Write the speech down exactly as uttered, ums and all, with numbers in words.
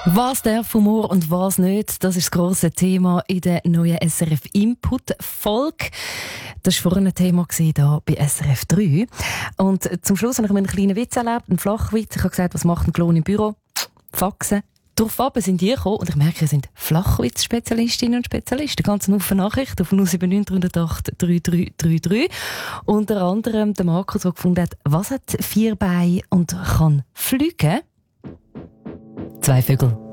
Was darf Humor und was nicht, das ist das grosse Thema in der neuen S R F-Input-Folge. Das war vorhin ein Thema hier bei S R F drei. Und zum Schluss habe ich mir einen kleinen Witz erlebt, einen Flachwitz. Ich habe gesagt, was macht ein Klon im Büro? Faxen. Darauf sind die gekommen und ich merke, ihr sind Flachwitz-Spezialistinnen und Spezialisten. Ganz auf eine Nachricht auf null sieben neun drei null acht drei drei drei drei. Unter anderem der Markus, der gefunden hat, was hat vier Beine und kann fliegen? Zwei Vögel.